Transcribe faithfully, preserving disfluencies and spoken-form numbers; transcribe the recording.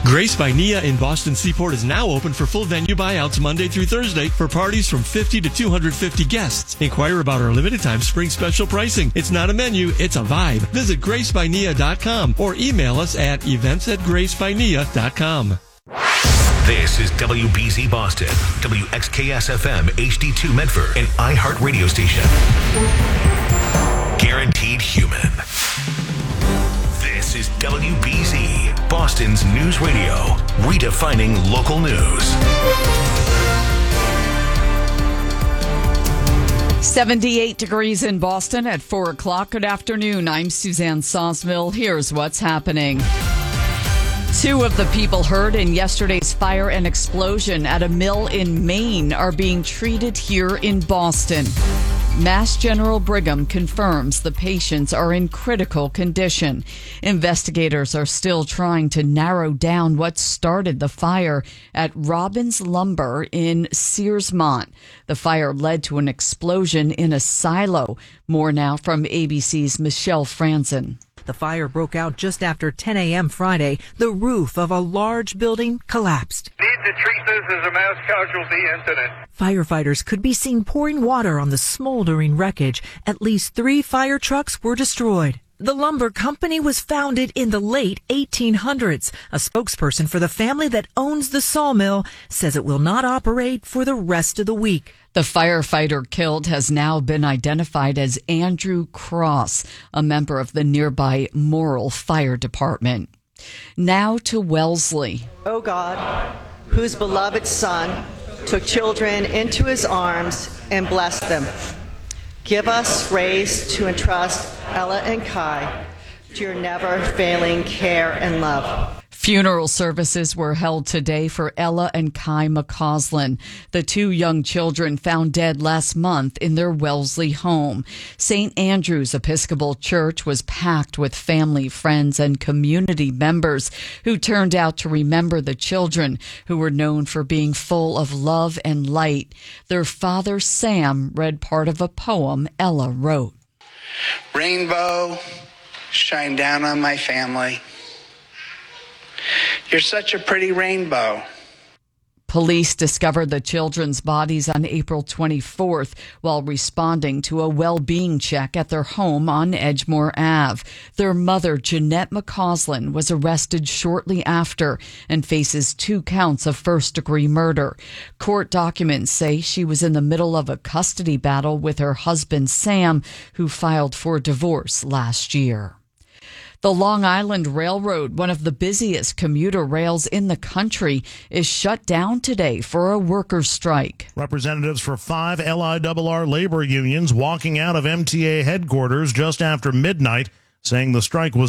Grace by Nia in Boston Seaport is now open for full venue buyouts Monday through Thursday for parties from fifty to two hundred fifty guests. Inquire about our limited time spring special pricing. It's not a menu, it's a vibe. Visit grace by nia dot com or email us at events at grace by nia dot com. This is W B Z Boston, W X K S F M H D two Medford, an iHeart radio station. Guaranteed human. This is W B Z, Boston's news radio, redefining local news. seventy-eight degrees in Boston at four o'clock. Good afternoon. I'm Suzanne Sosmill. Here's what's happening. Two of the people hurt in yesterday's fire and explosion at a mill in Maine are being treated here in Boston. Mass General Brigham confirms the patients are in critical condition. Investigators are still trying to narrow down what started the fire at Robbins Lumber in Searsmont. The fire led to an explosion in a silo. More now from A B C's Michelle Franzen. The fire broke out just after ten a.m. Friday. The roof of a large building collapsed. Need to treat this as a mass casualty incident. Firefighters could be seen pouring water on the smoldering wreckage. At least three fire trucks were destroyed. The lumber company was founded in the late eighteen hundreds. A spokesperson for the family that owns the sawmill says it will not operate for the rest of the week. The firefighter killed has now been identified as Andrew Cross, a member of the nearby Morrill Fire Department. Now to Wellesley. O God, whose beloved Son took children into his arms and blessed them, give us grace to entrust Ella and Kai to your never-failing care and love. Funeral services were held today for Ella and Kai McCausland, the two young children found dead last month in their Wellesley home. Saint Andrew's Episcopal Church was packed with family, friends, and community members who turned out to remember the children, who were known for being full of love and light. Their father, Sam, read part of a poem Ella wrote. Rainbow, shine down on my family. You're such a pretty rainbow. Police discovered the children's bodies on April twenty-fourth while responding to a well-being check at their home on Edgemoor Avenue. Their mother, Jeanette McCausland, was arrested shortly after and faces two counts of first-degree murder. Court documents say she was in the middle of a custody battle with her husband, Sam, who filed for divorce last year. The Long Island Railroad, one of the busiest commuter rails in the country, is shut down today for a workers' strike. Representatives for five L I R R labor unions walking out of M T A headquarters just after midnight, saying the strike was